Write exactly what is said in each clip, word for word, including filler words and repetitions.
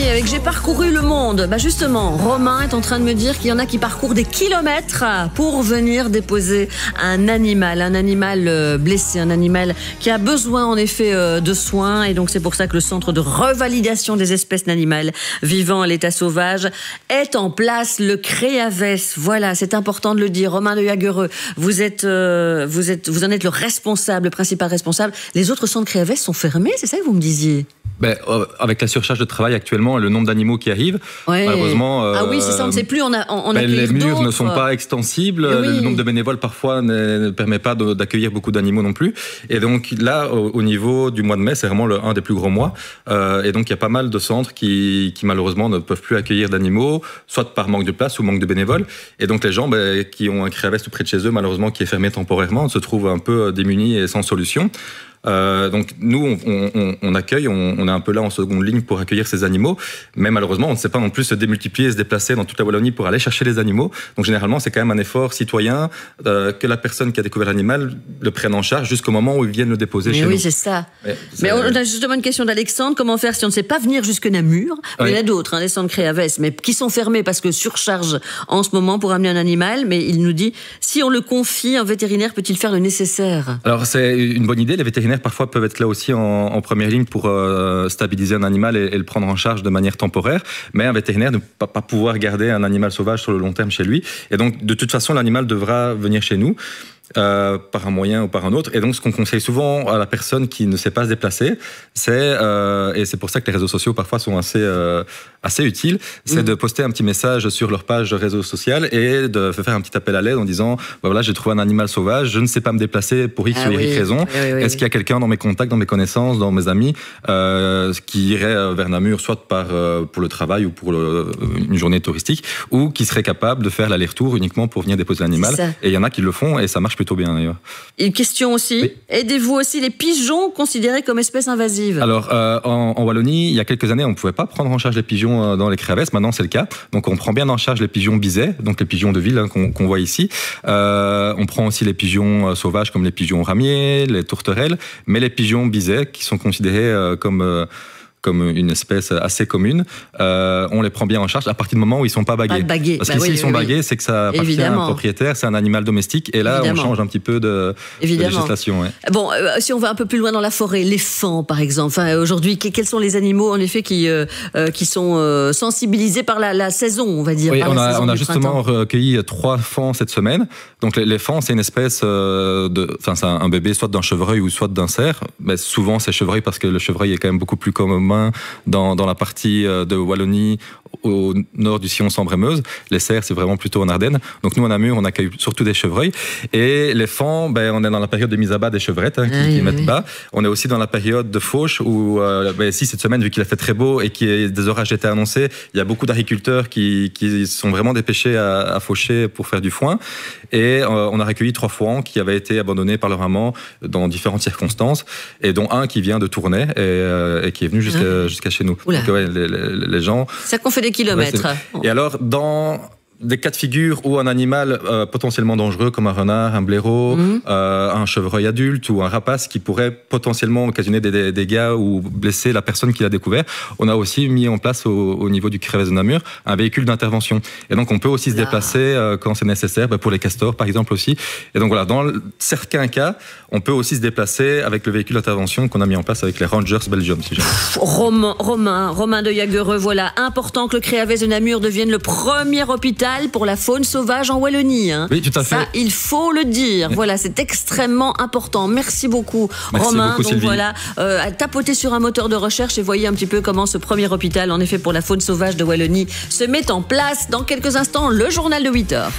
continuer avec J'ai parcouru le monde. Bah justement, Romain est en train de me dire qu'il y en a qui parcourent des kilomètres pour venir déposer un animal, un animal blessé, un animal qui a besoin en effet de soins. Et donc c'est pour ça que le centre de revalidation des espèces animales vivant à l'état sauvage est en place, le Créavès. Voilà, c'est important de le dire. Romain de Jagereux, vous êtes, euh, vous êtes, vous en êtes le responsable, le principal responsable. Les autres centres Créavès sont fermés, c'est ça que vous me disiez? Ben, euh, avec la surcharge de travail actuellement, le nombre d'animaux qui arrivent, ouais. malheureusement... Euh, ah oui, c'est ça, on ne sait plus, on a, on ben, les murs d'autres. ne sont pas extensibles, oui. Le nombre de bénévoles parfois ne, ne permet pas de, d'accueillir beaucoup d'animaux non plus. Et donc là, au, au niveau du mois de mai, c'est vraiment le, un des plus gros mois. Euh, et donc il y a pas mal de centres qui, qui malheureusement ne peuvent plus accueillir d'animaux, soit par manque de place ou manque de bénévoles. Et donc les gens ben, qui ont un Créavès tout près de chez eux, malheureusement qui est fermé temporairement, se trouvent un peu démunis et sans solution. Euh, donc nous, on, on, on accueille, on, on est un peu là en seconde ligne pour accueillir ces animaux, mais malheureusement, on ne sait pas non plus se démultiplier et se déplacer dans toute la Wallonie pour aller chercher les animaux. Donc généralement, c'est quand même un effort citoyen euh, que la personne qui a découvert l'animal le prenne en charge jusqu'au moment où ils viennent le déposer mais chez oui, nous. Oui, c'est ça. Mais, mais on a justement une question d'Alexandre. Comment faire si on ne sait pas venir jusque Namur? Oui. Il y en a d'autres, hein, des centres Créavès, mais qui sont fermés parce que surcharge en ce moment pour amener un animal. Mais il nous dit, si on le confie, un vétérinaire peut-il faire le nécessaire? Alors c'est une bonne idée. Les vétérinaires parfois peuvent être là aussi en, en première ligne pour euh, stabiliser un animal et, et le prendre en charge de manière temporaire, mais un vétérinaire ne va pas pouvoir garder un animal sauvage sur le long terme chez lui, et donc de toute façon l'animal devra venir chez nous. Euh, par un moyen ou par un autre. Et donc, ce qu'on conseille souvent à la personne qui ne sait pas se déplacer, c'est, euh, et c'est pour ça que les réseaux sociaux parfois sont assez, euh, assez utiles, c'est mmh. de poster un petit message sur leur page de réseau social et de faire un petit appel à l'aide en disant bah voilà, j'ai trouvé un animal sauvage, je ne sais pas me déplacer pour X ah ou Y oui. raison. Oui, oui, oui, Est-ce oui. qu'il y a quelqu'un dans mes contacts, dans mes connaissances, dans mes amis, euh, qui irait vers Namur, soit par, euh, pour le travail ou pour le, une journée touristique, ou qui serait capable de faire l'aller-retour uniquement pour venir déposer l'animal. Et il y en a qui le font et ça marche plutôt bien d'ailleurs. Une question aussi, oui. Aidez-vous aussi les pigeons considérés comme espèces invasives? Alors euh, en, en Wallonie, il y a quelques années, on ne pouvait pas prendre en charge les pigeons dans les Créavès, maintenant c'est le cas. Donc on prend bien en charge les pigeons bisets, donc les pigeons de ville hein, qu'on, qu'on voit ici. Euh, on prend aussi les pigeons sauvages comme les pigeons ramiers, les tourterelles, mais les pigeons bisets qui sont considérés euh, comme... Euh, comme une espèce assez commune, euh, on les prend bien en charge à partir du moment où ils ne sont pas bagués. Pas bagués. Parce bah qu'ici, oui, ils sont oui, bagués, oui. c'est que ça appartient Évidemment. à un propriétaire, c'est un animal domestique, et là, Évidemment. on change un petit peu de, de législation. Ouais. Bon, euh, si on va un peu plus loin dans la forêt, les fans, par exemple. Enfin, aujourd'hui, quels sont les animaux, en effet, qui, euh, qui sont euh, sensibilisés par la, la saison, on va dire? Oui, par on la a, on a printemps. justement recueilli trois fans cette semaine. Donc, les, les fans, c'est une espèce euh, de... Enfin, c'est un, un bébé, soit d'un chevreuil ou soit d'un cerf. Mais souvent, c'est chevreuil parce que le chevreuil est quand même beaucoup plus commun dans, dans la partie de Wallonie, au nord du sillon Sambre-et-Meuse. Les cerfs, c'est vraiment plutôt en Ardennes. Donc nous, en Namur, on accueille surtout des chevreuils. Et les fans, ben, on est dans la période de mise à bas des chevrettes hein, qui, oui, qui oui, mettent oui. bas. On est aussi dans la période de fauche où, euh, ben, si cette semaine, vu qu'il a fait très beau et qu'il y a des orages étaient annoncés, il y a beaucoup d'agriculteurs qui, qui sont vraiment dépêchés à, à faucher pour faire du foin. Et euh, on a recueilli trois fauans qui avaient été abandonnés par leur maman dans différentes circonstances, et dont un qui vient de Tournai et, euh, et qui est venu jusqu'à, ah. jusqu'à chez nous. Donc, ouais, les, les, les gens... Ça qu'on fait des kilomètres. Ouais, et alors, dans des cas de figure où un animal euh, potentiellement dangereux, comme un renard, un blaireau, mmh. euh, un chevreuil adulte ou un rapace qui pourrait potentiellement occasionner des, des dégâts ou blesser la personne qui l'a découvert, on a aussi mis en place au, au niveau du Créavès de Namur un véhicule d'intervention. Et donc on peut aussi se déplacer euh, quand c'est nécessaire, bah, pour les castors par exemple aussi. Et donc voilà, dans certains cas, on peut aussi se déplacer avec le véhicule d'intervention qu'on a mis en place avec les Rangers Belgium. Si Romain, Romain, Romain de Jagereux, voilà, important que le Créavès de Namur devienne le premier hôpital pour la faune sauvage en Wallonie. Hein. Oui, tout à fait. Ça, il faut le dire. Voilà, c'est extrêmement important. Merci beaucoup, Merci Romain. beaucoup, Donc Sylvie. voilà, euh, à tapoter sur un moteur de recherche et voyez un petit peu comment ce premier hôpital, en effet, pour la faune sauvage de Wallonie, se met en place. Dans quelques instants, le journal de huit heures.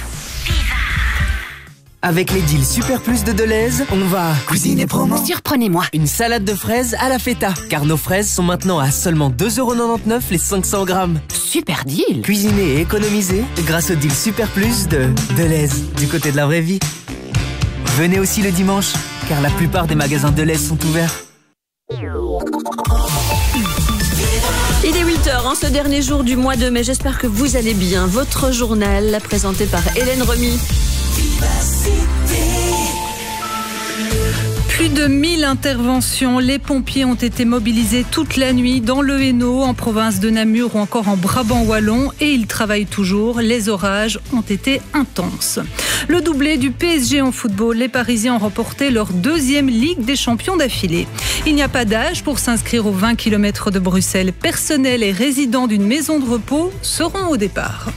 Avec les deals Super Plus de Deleuze, on va cuisiner promo. Surprenez-moi. Une salade de fraises à la feta, car nos fraises sont maintenant à seulement deux euros quatre-vingt-dix-neuf les cinq cents grammes. Super deal. Cuisiner et économiser grâce au deal Super Plus de Deleuze, du côté de la vraie vie. Venez aussi le dimanche, car la plupart des magasins Deleuze sont ouverts. Il est huit heures en ce dernier jour du mois de mai. J'espère que vous allez bien. Votre journal, présenté par Hélène Remy. Plus de mille interventions. Les pompiers ont été mobilisés toute la nuit dans le Hainaut, en province de Namur ou encore en Brabant wallon et ils travaillent toujours. Les orages ont été intenses. Le doublé du P S G en football. Les Parisiens ont remporté leur deuxième Ligue des Champions d'affilée. Il n'y a pas d'âge pour s'inscrire aux vingt kilomètres de Bruxelles. Personnel et résidents d'une maison de repos seront au départ.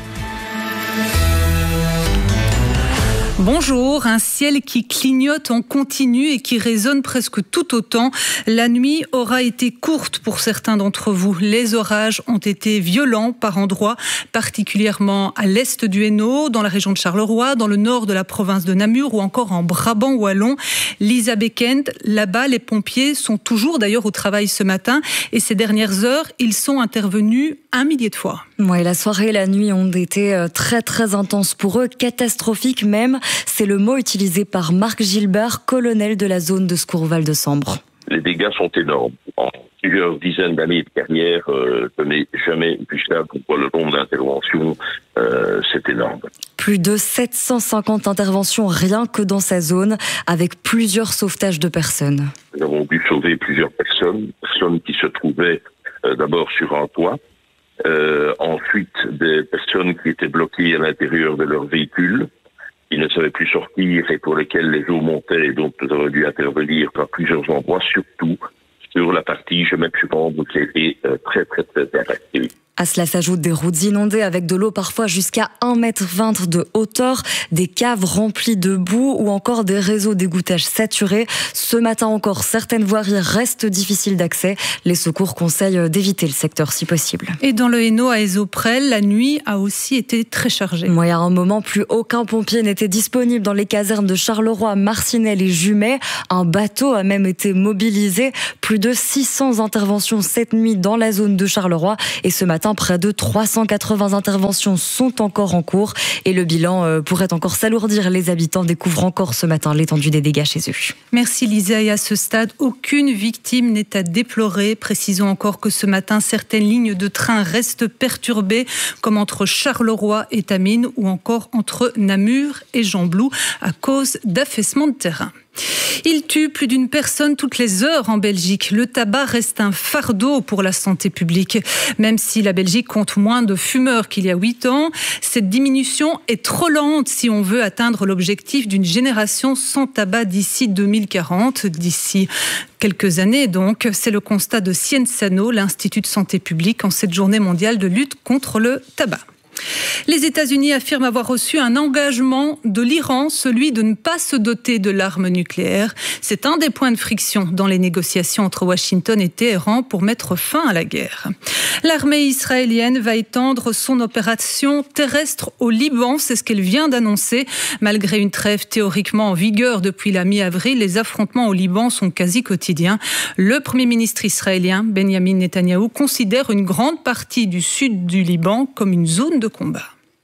Bonjour, un ciel qui clignote en continu et qui résonne presque tout autant. La nuit aura été courte pour certains d'entre vous. Les orages ont été violents par endroits, particulièrement à l'est du Hainaut, dans la région de Charleroi, dans le nord de la province de Namur ou encore en Brabant wallon. Lisa Beckend, là-bas, les pompiers sont toujours d'ailleurs au travail ce matin et ces dernières heures, ils sont intervenus un millier de fois. Ouais, la soirée et la nuit ont été très très intenses pour eux, catastrophiques même. C'est le mot utilisé par Marc Gilbert, colonel de la zone de secours Val-de-Sambre. Les dégâts sont énormes. En plusieurs dizaines d'années de carrière, euh, je n'ai jamais vu ça. Pour le nombre d'interventions, euh, c'est énorme. Plus de sept cent cinquante interventions rien que dans sa zone, avec plusieurs sauvetages de personnes. Nous avons dû sauver plusieurs personnes, personnes qui se trouvaient euh, d'abord sur un toit, euh, ensuite des personnes qui étaient bloquées à l'intérieur de leur véhicule. Ils ne savaient plus sortir et pour lesquels les eaux montaient et donc nous avons dû intervenir à plusieurs endroits, surtout sur la partie Gemep-Chupambre qui a été euh, très très très impactée. À cela s'ajoutent des routes inondées avec de l'eau parfois jusqu'à un mètre vingt de hauteur, des caves remplies de boue ou encore des réseaux d'égouttage saturés. Ce matin encore, certaines voiries restent difficiles d'accès. Les secours conseillent d'éviter le secteur si possible. Et dans le Hainaut, à Ezoprel, la nuit a aussi été très chargée. Ouais, à un moment, plus aucun pompier n'était disponible dans les casernes de Charleroi, Marcinelle et Jumet. Un bateau a même été mobilisé. Plus de six cents interventions cette nuit dans la zone de Charleroi. Et ce matin, près de trois cent quatre-vingts interventions sont encore en cours et le bilan pourrait encore s'alourdir. Les habitants découvrent encore ce matin l'étendue des dégâts chez eux. Merci Lisa. Et à ce stade, aucune victime n'est à déplorer. Précisons encore que ce matin, certaines lignes de train restent perturbées, comme entre Charleroi et Tamines ou encore entre Namur et Gembloux à cause d'affaissement de terrain. Il tue plus d'une personne toutes les heures en Belgique. Le tabac reste un fardeau pour la santé publique. Même si la Belgique compte moins de fumeurs qu'il y a huit ans, cette diminution est trop lente si on veut atteindre l'objectif d'une génération sans tabac d'ici deux mille quarante, d'ici quelques années donc. C'est le constat de Cienzano, l'Institut de santé publique, en cette journée mondiale de lutte contre le tabac. Les États-Unis affirment avoir reçu un engagement de l'Iran, celui de ne pas se doter de l'arme nucléaire. C'est un des points de friction dans les négociations entre Washington et Téhéran pour mettre fin à la guerre. L'armée israélienne va étendre son opération terrestre au Liban, c'est ce qu'elle vient d'annoncer. Malgré une trêve théoriquement en vigueur depuis la mi-avril, les affrontements au Liban sont quasi quotidiens. Le Premier ministre israélien, Benjamin Netanyahou, considère une grande partie du sud du Liban comme une zone de combat.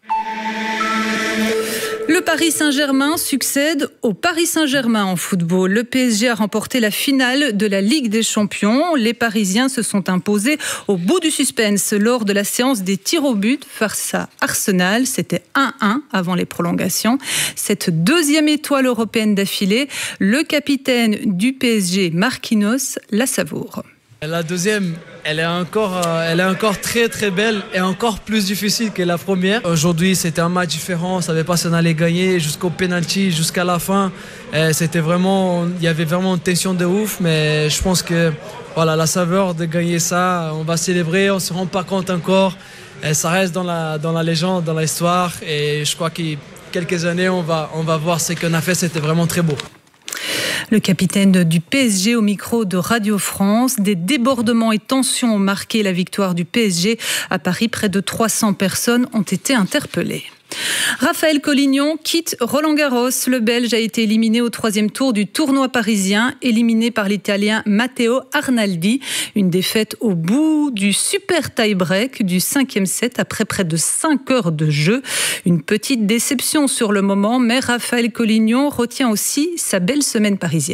Le Paris Saint-Germain succède au Paris Saint-Germain en football. Le P S G a remporté la finale de la Ligue des Champions. Les Parisiens se sont imposés au bout du suspense lors de la séance des tirs au but face à Arsenal. C'était un un avant les prolongations. Cette deuxième étoile européenne d'affilée, le capitaine du P S G, Marquinhos, la savoure. La deuxième, elle est encore, elle est encore très très belle et encore plus difficile que la première. Aujourd'hui, c'était un match différent. On ne savait pas si on allait gagner jusqu'au penalty, jusqu'à la fin. C'était vraiment, il y avait vraiment une tension de ouf. Mais je pense que voilà, la saveur de gagner ça, on va célébrer. On ne se rend pas compte encore. Et ça reste dans la, dans la légende, dans l'histoire. Et je crois qu'il quelques années, on va, on va voir ce qu'on a fait. C'était vraiment très beau. Le capitaine du P S G au micro de Radio France. Des débordements et tensions ont marqué la victoire du P S G. À Paris, près de trois cents personnes ont été interpellées. Raphaël Collignon quitte Roland-Garros. Le Belge a été éliminé au troisième tour du tournoi parisien, éliminé par l'Italien Matteo Arnaldi. Une défaite au bout du super tie-break du cinquième set après près de cinq heures de jeu. Une petite déception sur le moment, mais Raphaël Collignon retient aussi sa belle semaine parisienne.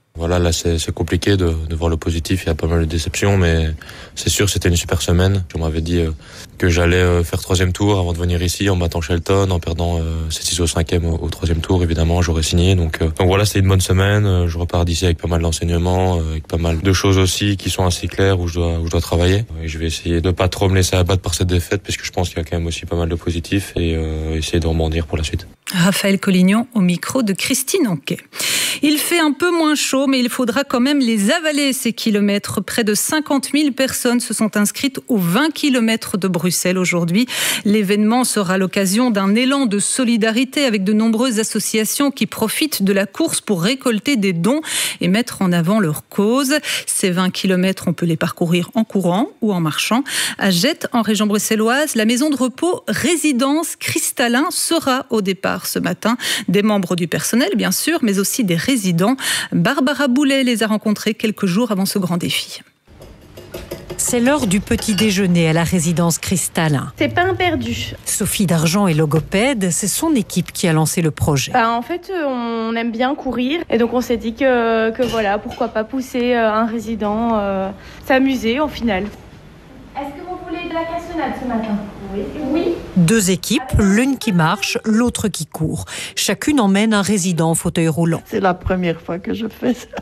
Voilà, là c'est, c'est compliqué de, de voir le positif, il y a pas mal de déceptions, mais c'est sûr c'était une super semaine. On m'avait dit euh, que j'allais euh, faire troisième tour avant de venir ici en battant Shelton, en perdant euh, sept six au cinquième au, au troisième tour, évidemment j'aurais signé. Donc, euh, donc voilà, c'était une bonne semaine, euh, je repars d'ici avec pas mal d'enseignements, euh, avec pas mal de choses aussi qui sont assez claires où je dois, où je dois travailler. Et je vais essayer de pas trop me laisser abattre par cette défaite, parce que je pense qu'il y a quand même aussi pas mal de positifs, et euh, essayer de rebondir pour la suite. Raphaël Collignon au micro de Christine Anquet. Il fait un peu moins chaud, mais il faudra quand même les avaler, ces kilomètres. Près de cinquante mille personnes se sont inscrites aux vingt kilomètres de Bruxelles aujourd'hui. L'événement sera l'occasion d'un élan de solidarité avec de nombreuses associations qui profitent de la course pour récolter des dons et mettre en avant leur cause. Ces vingt kilomètres, on peut les parcourir en courant ou en marchant. À Jette, en région bruxelloise, la maison de repos Résidence Cristallin sera au départ ce matin. Des membres du personnel, bien sûr, mais aussi des résidents. Barbara Boulet les a rencontrés quelques jours avant ce grand défi. C'est l'heure du petit déjeuner à la résidence Cristallin. C'est pain perdu. Sophie Dargent est logopède, c'est son équipe qui a lancé le projet. Bah, en fait, on aime bien courir et donc on s'est dit que, que voilà, pourquoi pas pousser un résident euh, s'amuser au final. Est-ce que vous voulez de la cassonade ce matin ? Oui. Oui. Deux équipes, l'une qui marche, l'autre qui court. Chacune emmène un résident en fauteuil roulant. C'est la première fois que je fais ça.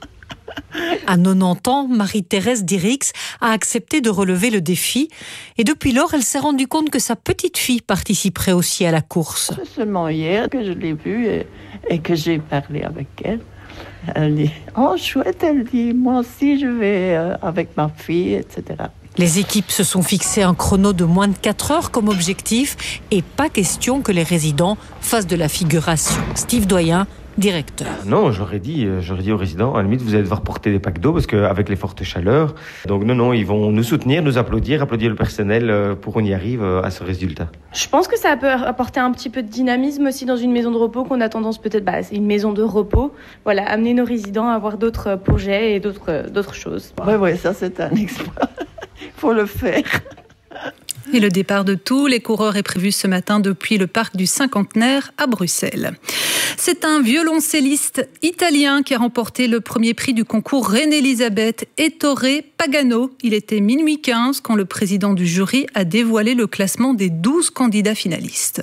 À quatre-vingt-dix ans, Marie-Thérèse Dirix a accepté de relever le défi. Et depuis lors, elle s'est rendue compte que sa petite fille participerait aussi à la course. C'est seulement hier que je l'ai vue et, et que j'ai parlé avec elle. Elle dit « Oh, chouette !» Elle dit « Moi aussi, je vais euh, avec ma fille, et cetera » Les équipes se sont fixées un chrono de moins de quatre heures comme objectif et pas question que les résidents fassent de la figuration. Steve Doyen, directeur. Non, j'aurais dit, j'aurais dit aux résidents, à la limite, vous allez devoir porter des packs d'eau parce qu'avec les fortes chaleurs. Donc non, non, ils vont nous soutenir, nous applaudir, applaudir le personnel pour qu'on y arrive à ce résultat. Je pense que ça peut apporter un petit peu de dynamisme aussi dans une maison de repos qu'on a tendance peut-être, bah, c'est une maison de repos. Voilà, amener nos résidents à avoir d'autres projets et d'autres, d'autres choses. Oui, oui, ça c'est un exploit. Il faut le faire. Et le départ de tous les coureurs est prévu ce matin depuis le parc du Cinquantenaire à Bruxelles. C'est un violoncelliste italien qui a remporté le premier prix du concours Reine-Elisabeth, Ettore Pagano. Il était minuit quinze quand le président du jury a dévoilé le classement des douze candidats finalistes.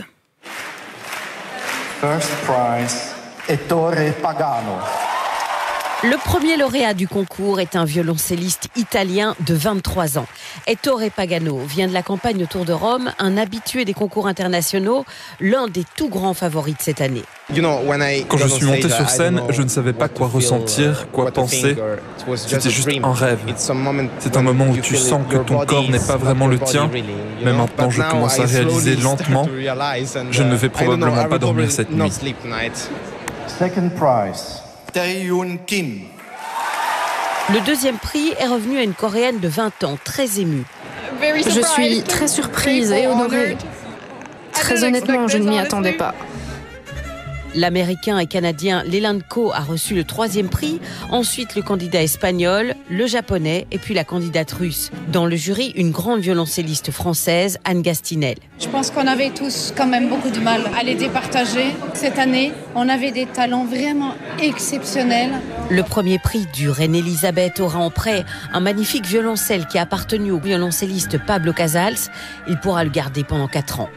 First prize, Ettore Pagano. Le premier lauréat du concours est un violoncelliste italien de vingt-trois ans. Ettore Pagano vient de la campagne autour de Rome, un habitué des concours internationaux, l'un des tout grands favoris de cette année. Quand je suis monté sur scène, je ne savais pas quoi ressentir, quoi penser. C'était juste un rêve. C'est un moment où tu sens que ton corps n'est pas vraiment le tien, mais maintenant je commence à réaliser lentement. Je ne vais probablement pas dormir cette nuit. Second prize. Kim. Le deuxième prix est revenu à une Coréenne de vingt ans, très émue. Je suis très surprise et honorée. Très honnêtement, je ne m'y attendais pas. L'Américain et Canadien Leland Ko a reçu le troisième prix, ensuite le candidat espagnol, le Japonais et puis la candidate russe. Dans le jury, une grande violoncelliste française, Anne Gastinel. Je pense qu'on avait tous quand même beaucoup de mal à les départager. Cette année, on avait des talents vraiment exceptionnels. Le premier prix du Reine-Elisabeth aura en prêt un magnifique violoncelle qui a appartenu au violoncelliste Pablo Casals. Il pourra le garder pendant quatre ans.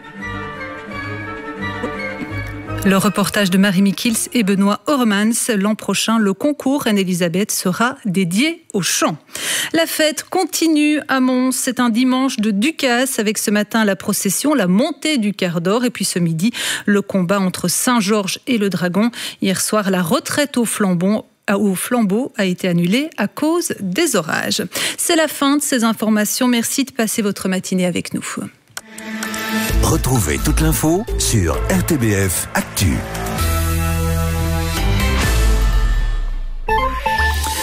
Le reportage de Marie Mikils et Benoît Ormans. L'an prochain, le concours Reine-Elisabeth sera dédié au chant. La fête continue à Mons. C'est un dimanche de Ducasse avec ce matin la procession, la montée du quart d'or et puis ce midi, le combat entre Saint-Georges et le Dragon. Hier soir, la retraite au flambeau au flambeau a été annulée à cause des orages. C'est la fin de ces informations. Merci de passer votre matinée avec nous. Retrouvez toute l'info sur R T B F Actu.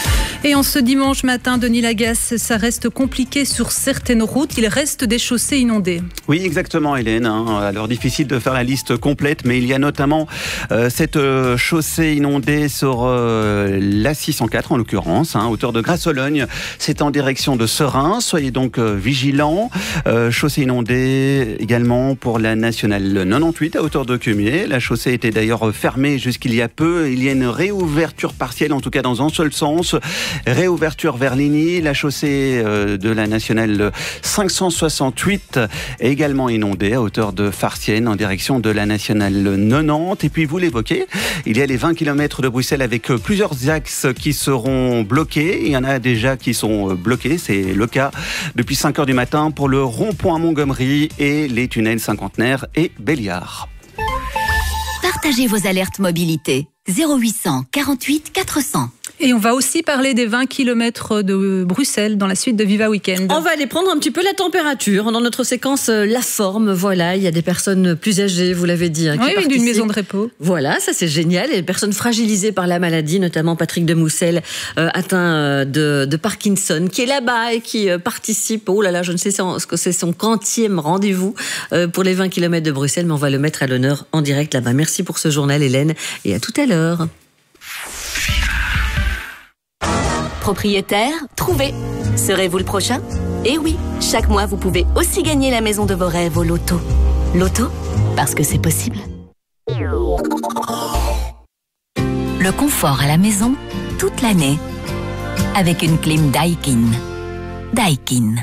Et en ce dimanche matin, Denis Lagasse, ça reste compliqué sur certaines routes. Il reste des chaussées inondées. Oui, exactement, Hélène. Alors, difficile de faire la liste complète, mais il y a notamment euh, cette euh, chaussée inondée sur euh, l'A six cent quatre, en l'occurrence, hein, hauteur de Grasse-Sologne. C'est en direction de Serein. Soyez donc euh, vigilants. Euh, chaussée inondée également pour la nationale quatre-vingt-dix-huit, à hauteur de Cumier. La chaussée était d'ailleurs fermée jusqu'il y a peu. Il y a une réouverture partielle, en tout cas dans un seul sens. Réouverture vers Ligny. La chaussée euh, de la nationale cinq cent soixante-huit est également inondée à hauteur de Farciennes en direction de la nationale quatre-vingt-dix. Et puis vous l'évoquez, il y a les vingt kilomètres de Bruxelles avec plusieurs axes qui seront bloqués. Il y en a déjà qui sont bloqués, c'est le cas depuis cinq heures du matin pour le rond-point Montgomery et les tunnels Cinquantenaire et Béliard. Partagez vos alertes mobilité. zéro huit cent quarante-huit quatre cents. Et on va aussi parler des vingt kilomètres de Bruxelles dans la suite de Viva Weekend. On va aller prendre un petit peu la température dans notre séquence La Forme. Voilà, il y a des personnes plus âgées, vous l'avez dit. Hein, qui oui, d'une maison de repos. Voilà, ça c'est génial. Et des personnes fragilisées par la maladie, notamment Patrick de Moussel, euh, atteint euh, de, de Parkinson, qui est là-bas et qui euh, participe. Oh là là, je ne sais ce que c'est son quantième rendez-vous euh, pour les vingt kilomètres de Bruxelles, mais on va le mettre à l'honneur en direct là-bas. Merci pour ce journal, Hélène, et à tout à l'heure. Propriétaire, trouvé. Serez-vous le prochain? Eh oui, chaque mois vous pouvez aussi gagner la maison de vos rêves au loto. Loto, parce que c'est possible. Le confort à la maison, toute l'année, avec une clim Daikin. Daikin.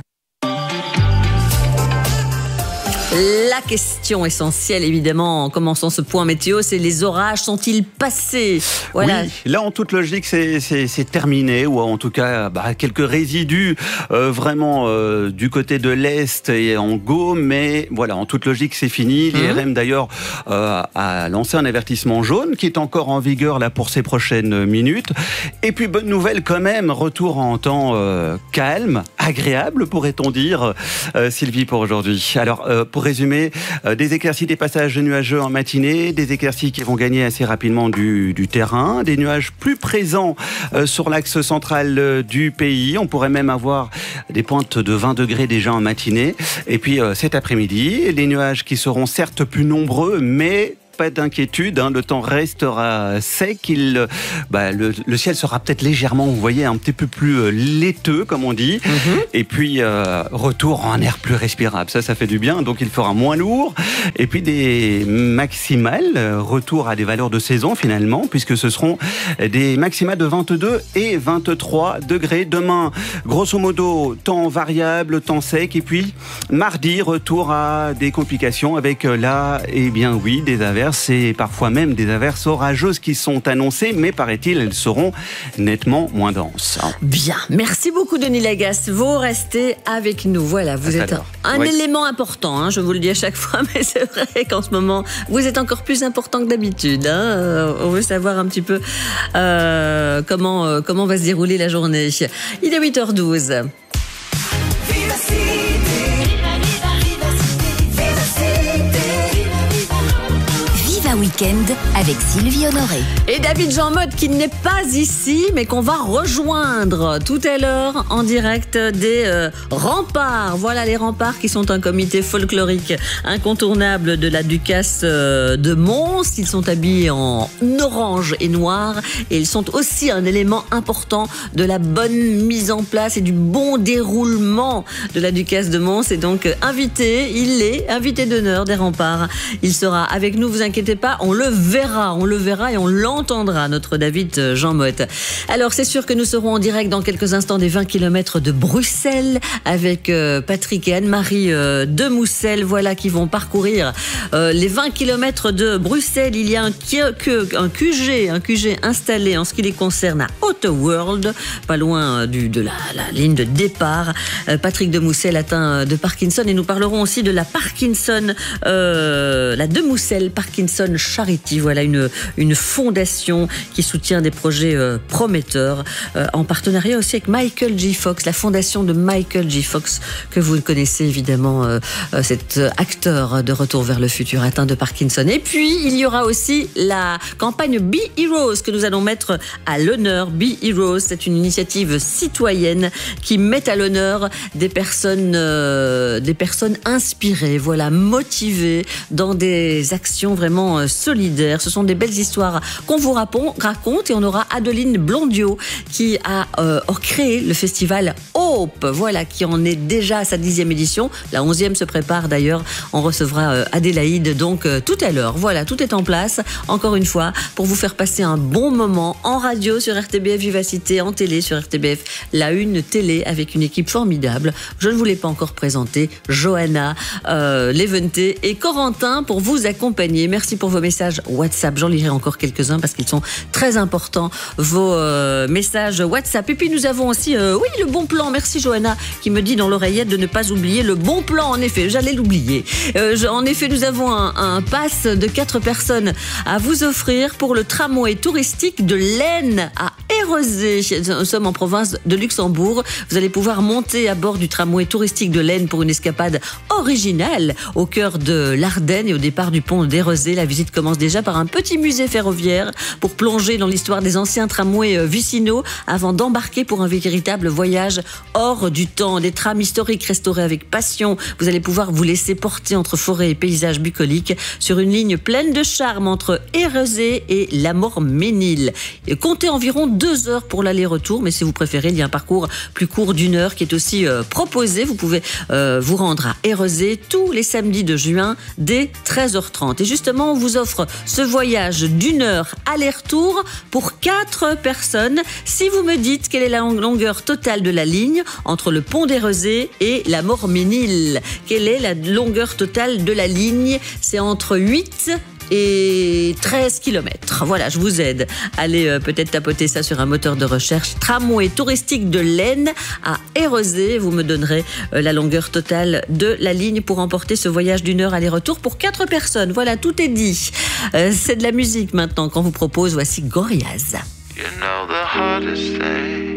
La question essentielle, évidemment, en commençant ce point météo, c'est les orages sont-ils passés? Voilà. Oui, là, en toute logique, c'est, c'est, c'est terminé, ou en tout cas, bah, quelques résidus euh, vraiment euh, du côté de l'Est et en Gaume, mais voilà, en toute logique, c'est fini. L'I R M, d'ailleurs, euh, a lancé un avertissement jaune qui est encore en vigueur là pour ces prochaines minutes. Et puis, bonne nouvelle quand même, retour en temps euh, calme, agréable, pourrait-on dire, euh, Sylvie, pour aujourd'hui. Alors, euh, pour Pour résumer, euh, des éclaircies, des passages nuageux en matinée, des éclaircies qui vont gagner assez rapidement du, du terrain, des nuages plus présents euh, sur l'axe central euh, du pays. On pourrait même avoir des pointes de vingt degrés déjà en matinée. Et puis euh, cet après-midi, les nuages qui seront certes plus nombreux, mais pas d'inquiétude, hein, le temps restera sec, il, bah, le, le ciel sera peut-être légèrement, vous voyez, un petit peu plus euh, laiteux, comme on dit, mm-hmm. et puis euh, retour en air plus respirable, ça, ça fait du bien, donc il fera moins lourd, et puis des maximales, retour à des valeurs de saison finalement, puisque ce seront des maximales de vingt-deux et vingt-trois degrés. Demain, grosso modo, temps variable, temps sec, et puis mardi, retour à des complications avec là, eh bien oui, des averses, et parfois même des averses orageuses qui sont annoncées, mais paraît-il, elles seront nettement moins denses. Bien, merci beaucoup Denis Lagasse, vous restez avec nous. Voilà, vous êtes un, un oui. élément important, hein, je vous le dis à chaque fois, mais c'est vrai qu'en ce moment, vous êtes encore plus important que d'habitude. Hein. Euh, on veut savoir un petit peu euh, comment, euh, comment va se dérouler la journée. Il est huit heures douze. Week-end avec Sylvie Honoré. Et David Jean Motte qui n'est pas ici, mais qu'on va rejoindre tout à l'heure en direct des euh, remparts. Voilà les remparts qui sont un comité folklorique incontournable de la Ducasse euh, de Mons. Ils sont habillés en orange et noir et ils sont aussi un élément important de la bonne mise en place et du bon déroulement de la Ducasse de Mons. Et donc euh, invité, il est invité d'honneur des remparts. Il sera avec nous, vous inquiétez pas. On le verra, on le verra et on l'entendra, notre David Jean Motte. Alors, c'est sûr que nous serons en direct dans quelques instants des vingt kilomètres de Bruxelles avec euh, Patrick et Anne-Marie euh, de Moussel, voilà, qui vont parcourir euh, les vingt kilomètres de Bruxelles. Il y a un, un Q G, un Q G installé en ce qui les concerne à Autoworld, pas loin du, de la, la ligne de départ. Euh, Patrick de Moussel atteint de Parkinson et nous parlerons aussi de la Parkinson, euh, la de Moussel Parkinson Charity, voilà une, une fondation qui soutient des projets euh, prometteurs, euh, en partenariat aussi avec Michael J. Fox, la fondation de Michael J. Fox, que vous connaissez évidemment, euh, euh, cet acteur de Retour vers le futur atteint de Parkinson. Et puis, il y aura aussi la campagne Be Heroes que nous allons mettre à l'honneur. Be Heroes, c'est une initiative citoyenne qui met à l'honneur des personnes, euh, des personnes inspirées, voilà, motivées dans des actions vraiment euh, solidaires. Ce sont des belles histoires qu'on vous raconte, et on aura Adeline Blondiot qui a euh, créé le festival Hope, voilà, qui en est déjà à sa dixième édition. La onzième se prépare d'ailleurs. On recevra euh, Adélaïde donc euh, tout à l'heure. Voilà, tout est en place, encore une fois, pour vous faire passer un bon moment en radio sur R T B F Vivacité, en télé sur R T B F La Une Télé, avec une équipe formidable. Je ne vous l'ai pas encore présenté, Johanna, euh, Léventé et Corentin pour vous accompagner. Merci pour vos messages WhatsApp. J'en lirai encore quelques-uns parce qu'ils sont très importants, vos euh, messages WhatsApp. Et puis nous avons aussi, euh, oui, le bon plan. Merci Johanna qui me dit dans l'oreillette de ne pas oublier le bon plan. En effet, j'allais l'oublier. Euh, en effet, nous avons un, un pass de quatre personnes à vous offrir pour le tramway touristique de l'Aisne à Érosé. Nous sommes en province de Luxembourg. Vous allez pouvoir monter à bord du tramway touristique de l'Aisne pour une escapade originale au cœur de l'Ardenne et au départ du pont d'Érosé. La visite commence déjà par un petit musée ferroviaire pour plonger dans l'histoire des anciens tramways vicinaux avant d'embarquer pour un véritable voyage hors du temps. Des trams historiques restaurés avec passion. Vous allez pouvoir vous laisser porter entre forêt et paysages bucoliques sur une ligne pleine de charme entre Érosé et la Mort-Ménil. Comptez environ deux heures pour l'aller-retour, mais si vous préférez, il y a un parcours plus court d'une heure qui est aussi euh, proposé. Vous pouvez euh, vous rendre à Érosé tous les samedis de juin dès treize heures trente. Et justement, on vous offre ce voyage d'une heure aller-retour pour quatre personnes. Si vous me dites quelle est la longueur totale de la ligne entre le pont d'Érosé et la Mort-Ménil, quelle est la longueur totale de la ligne? C'est entre huit et treize kilomètres. Voilà, je vous aide. Allez euh, peut-être tapoter ça sur un moteur de recherche. Tramway touristique de l'Aisne à Érosé. Vous me donnerez euh, la longueur totale de la ligne pour emporter ce voyage d'une heure aller-retour pour quatre personnes. Voilà, tout est dit. Euh, c'est de la musique maintenant qu'on vous propose. Voici Gorillaz. You know the hardest thing